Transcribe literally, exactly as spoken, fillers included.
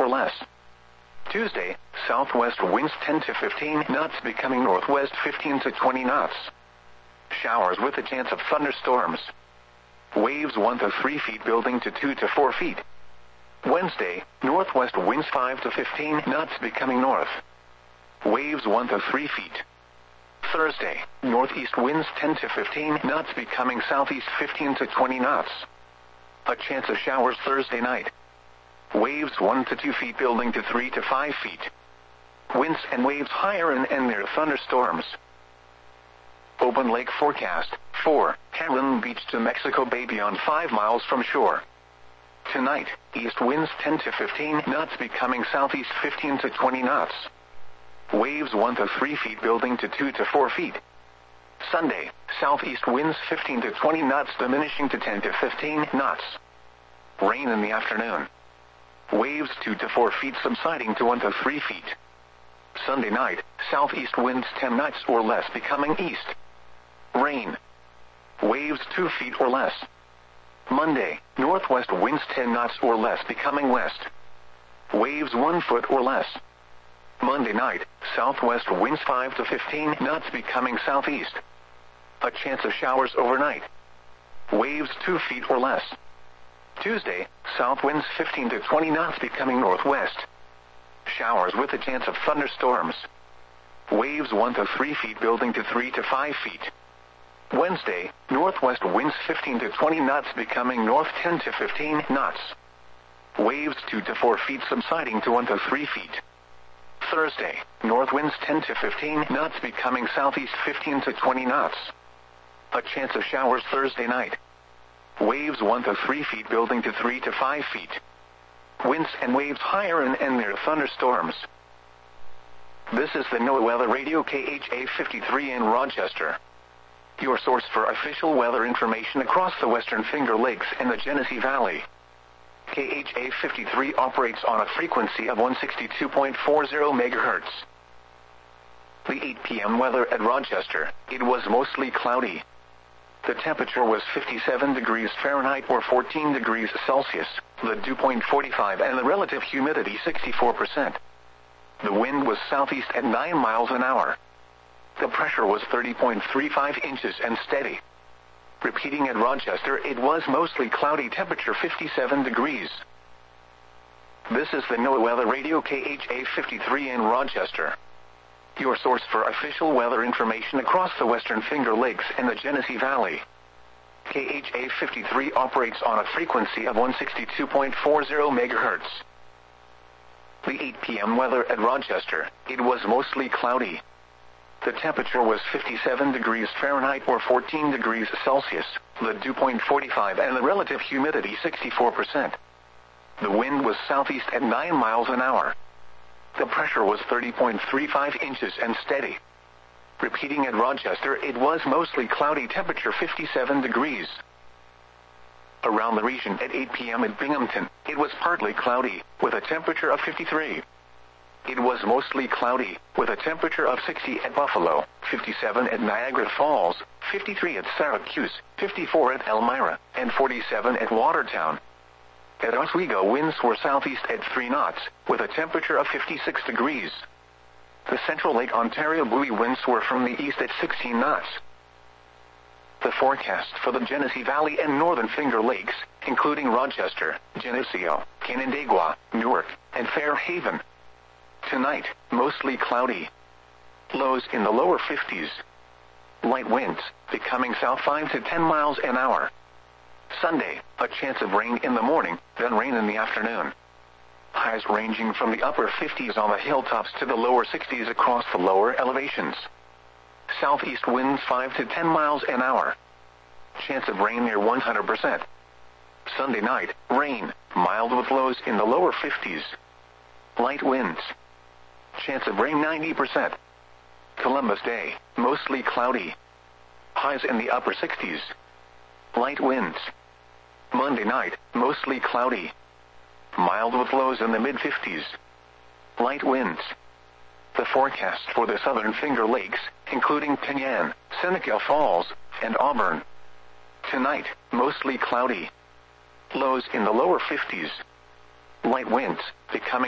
or less. Tuesday, southwest winds ten to fifteen knots becoming northwest fifteen to twenty knots. Showers with a chance of thunderstorms. Waves one to three feet building to two to four feet. Wednesday, northwest winds five to fifteen knots becoming north. Waves one to three feet. Thursday, northeast winds ten to fifteen knots becoming southeast fifteen to twenty knots. A chance of showers Thursday night. Waves one to two feet building to three to five feet. Winds and waves higher and, and near thunderstorms. Open lake forecast. four. Cameron Beach to Mexico Bay beyond five miles from shore. Tonight, east winds ten to fifteen knots becoming southeast fifteen to twenty knots. Waves one to three feet building to two to four feet. Sunday, southeast winds fifteen to twenty knots diminishing to ten to fifteen knots. Rain in the afternoon. Waves two to four feet subsiding to one to three feet. Sunday night, southeast winds ten knots or less becoming east. Rain. Waves two feet or less. Monday, northwest winds ten knots or less becoming west. Waves one foot or less. Monday night, southwest winds five to fifteen knots becoming southeast. A chance of showers overnight. Waves two feet or less. Tuesday, south winds fifteen to twenty knots becoming northwest. Showers with a chance of thunderstorms. Waves one to three feet building to three to five feet. Wednesday, northwest winds fifteen to twenty knots becoming north ten to fifteen knots. Waves two to four feet subsiding to one to three feet. Thursday, north winds ten to fifteen knots becoming southeast fifteen to twenty knots. A chance of showers Thursday night. Waves one to three feet building to three to five feet. Winds and waves higher and, and near thunderstorms. This is the NOAA Weather Radio K H A fifty-three in Rochester. Your source for official weather information across the Western Finger Lakes and the Genesee Valley. K H A fifty-three operates on a frequency of one sixty-two point four zero megahertz. The eight p m weather at Rochester, it was mostly cloudy. The temperature was fifty-seven degrees Fahrenheit or fourteen degrees Celsius, the dew point forty-five and the relative humidity sixty-four percent. The wind was southeast at nine miles an hour. The pressure was thirty point three five inches and steady. Repeating at Rochester, it was mostly cloudy, temperature fifty-seven degrees. This is the NOAA Weather Radio K H A fifty-three in Rochester. Your source for official weather information across the Western Finger Lakes and the Genesee Valley. K H A fifty-three operates on a frequency of one sixty-two point four zero megahertz. The eight p m weather at Rochester, it was mostly cloudy. The temperature was fifty-seven degrees Fahrenheit or fourteen degrees Celsius, the dew point forty-five and the relative humidity sixty-four percent. The wind was southeast at nine miles an hour. The pressure was thirty point three five inches and steady. Repeating at Rochester, it was mostly cloudy, temperature fifty-seven degrees. Around the region at eight p m at Binghamton, it was partly cloudy, with a temperature of fifty-three. It was mostly cloudy, with a temperature of sixty at Buffalo, fifty-seven at Niagara Falls, fifty-three at Syracuse, fifty-four at Elmira, and forty-seven at Watertown. At Oswego, winds were southeast at three knots, with a temperature of fifty-six degrees. The Central Lake Ontario buoy winds were from the east at sixteen knots. The forecast for the Genesee Valley and Northern Finger Lakes, including Rochester, Geneseo, Canandaigua, Newark, and Fairhaven. Tonight, mostly cloudy. Lows in the lower fifties. Light winds, becoming south five to ten miles an hour. Sunday, a chance of rain in the morning, then rain in the afternoon. Highs ranging from the upper fifties on the hilltops to the lower sixties across the lower elevations. Southeast winds five to ten miles an hour. Chance of rain near one hundred percent. Sunday night, rain, mild with lows in the lower fifties. Light winds. Chance of rain ninety percent. Columbus Day, mostly cloudy. Highs in the upper sixties. Light winds. Monday night, mostly cloudy. Mild with lows in the mid-fifties. Light winds. The forecast for the Southern Finger Lakes, including Penyan, Seneca Falls, and Auburn. Tonight, mostly cloudy. Lows in the lower fifties. Light winds, becoming